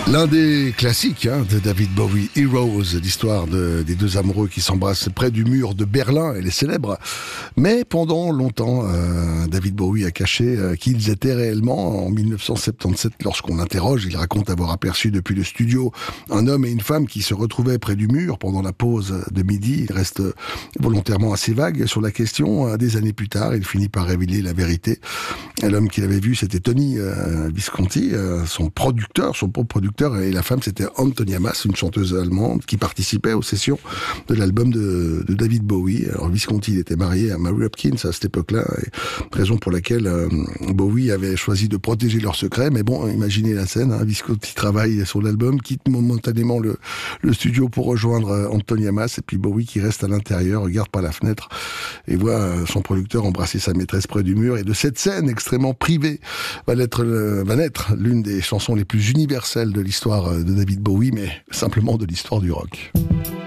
L'un des classiques de David Bowie, Heroes, l'histoire des deux amoureux qui s'embrassent près du mur de Berlin, elle est célèbre. Mais pendant longtemps, David Bowie a caché qui ils étaient réellement. En 1977, lorsqu'on l'interroge, il raconte avoir aperçu depuis le studio un homme et une femme qui se retrouvaient près du mur pendant la pause de midi. Il reste volontairement assez vague sur la question. Des années plus tard, il finit par révéler la vérité. L'homme qu'il avait vu, c'était Tony Visconti, son producteur, son propre producteur, et la femme, c'était Antonia Maas, une chanteuse allemande qui participait aux sessions de l'album de David Bowie. Alors Visconti, il était marié à Mary Hopkins à cette époque-là, et raison pour laquelle Bowie avait choisi de protéger leur secret. Mais bon, imaginez la scène, Visconti travaille sur l'album, quitte momentanément le studio pour rejoindre Antonia Maas, et puis Bowie qui reste à l'intérieur, regarde par la fenêtre et voit son producteur embrasser sa maîtresse près du mur. Et de cette scène extrêmement privée va naître l'une des chansons les plus universelles de l'histoire de David Bowie, mais simplement de l'histoire du rock.